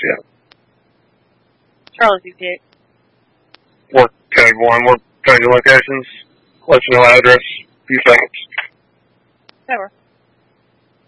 yet. Charlotte, UPH. Work tag 1, work tag locations, let you know address, few seconds. Never.